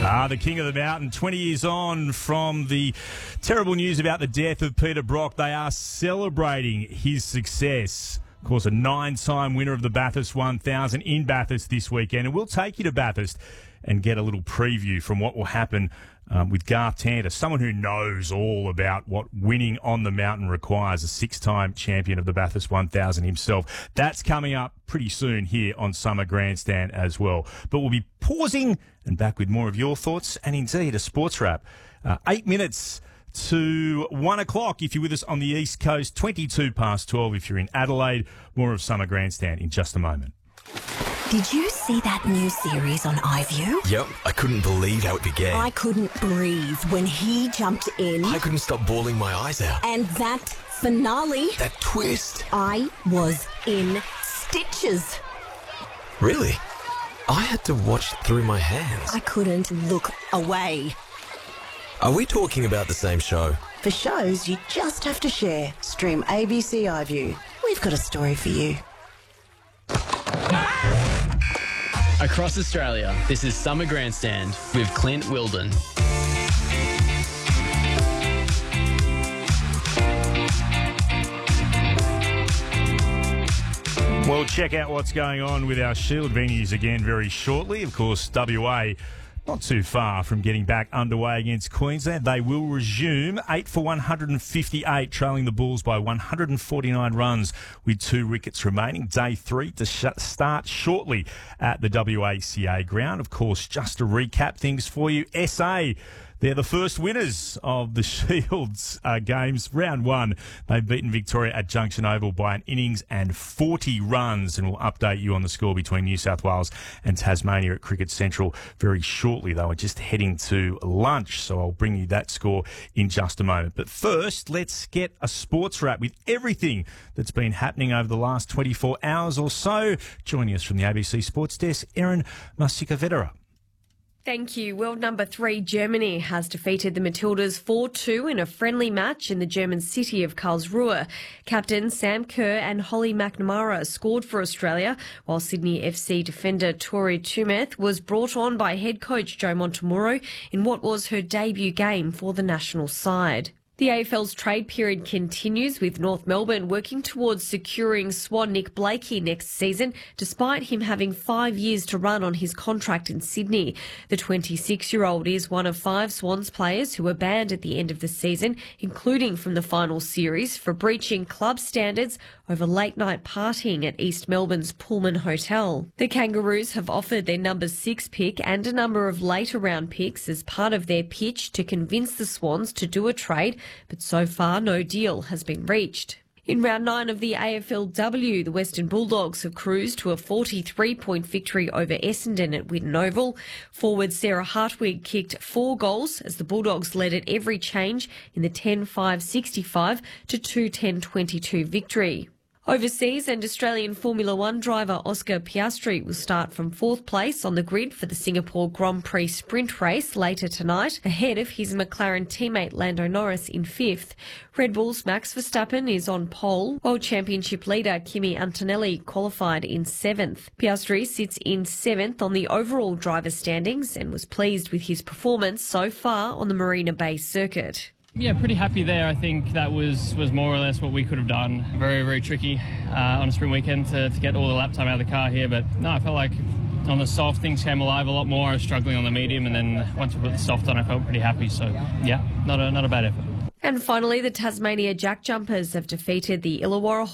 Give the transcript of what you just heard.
The King of the Mountain, 20 years on from the terrible news about the death of Peter Brock. They are celebrating his success. Of course, a 9-time winner of the Bathurst 1000 in Bathurst this weekend. And we'll take you to Bathurst and get a little preview from what will happen with Garth Tander, someone who knows all about what winning on the mountain requires, a 6-time champion of the Bathurst 1000 himself. That's coming up pretty soon here on Summer Grandstand as well. But we'll be pausing and back with more of your thoughts and indeed a sports wrap. 8 minutes to 1 o'clock if you're with us on the East Coast, 22 past 12 if you're in Adelaide. More of Summer Grandstand in just a moment. Did you see that new series on iView? Yep, I couldn't believe how it began. I couldn't breathe when he jumped in. I couldn't stop bawling my eyes out. And that finale. That twist. I was in stitches. Really? I had to watch through my hands. I couldn't look away. Are we talking about the same show? For shows you just have to share, stream ABC iView. We've got a story for you. Across Australia, this is Summer Grandstand with Clint Wilden. Well, check out what's going on with our Shield venues again very shortly. Of course, WA not too far from getting back underway against Queensland. They will resume 8 for 158, trailing the Bulls by 149 runs with 2 wickets remaining. Day 3 to start shortly at the WACA ground. Of course, just to recap things for you, SA, they're the first winners of the Shields games. Round 1, they've beaten Victoria at Junction Oval by an innings and 40 runs. And we'll update you on the score between New South Wales and Tasmania at Cricket Central very shortly. They were just heading to lunch, so I'll bring you that score in just a moment. But first, let's get a sports wrap with everything that's been happening over the last 24 hours or so. Joining us from the ABC Sports Desk, Erin Masika-Vedera. Thank you. World number 3 Germany has defeated the Matildas 4-2 in a friendly match in the German city of Karlsruhe. Captain Sam Kerr and Holly McNamara scored for Australia, while Sydney FC defender Tori Tumeth was brought on by head coach Joe Montemuro in what was her debut game for the national side. The AFL's trade period continues, with North Melbourne working towards securing Swan Nick Blakey next season, despite him having 5 years to run on his contract in Sydney. The 26-year-old is one of 5 Swans players who were banned at the end of the season, including from the final series, for breaching club standards over late-night partying at East Melbourne's Pullman Hotel. The Kangaroos have offered their number 6 pick and a number of later-round picks as part of their pitch to convince the Swans to do a trade, but so far no deal has been reached. In round 9 of the AFLW, the Western Bulldogs have cruised to a 43-point victory over Essendon at Whitten Oval. Forward Sarah Hartwig kicked 4 goals as the Bulldogs led at every change in the 10-5-65 to 2-10-22 victory. Overseas, and Australian Formula One driver Oscar Piastri will start from 4th place on the grid for the Singapore Grand Prix sprint race later tonight, ahead of his McLaren teammate Lando Norris in 5th. Red Bull's Max Verstappen is on pole, while championship leader Kimi Antonelli qualified in 7th. Piastri sits in 7th on the overall driver standings and was pleased with his performance so far on the Marina Bay circuit. Yeah, pretty happy there. I think that was more or less what we could have done. Very, very tricky on a sprint weekend to get all the lap time out of the car here. But no, I felt like on the soft things came alive a lot more. I was struggling on the medium, and then once we put the soft on, I felt pretty happy. So yeah, not a bad effort. And finally, the Tasmania Jack Jumpers have defeated the Illawarra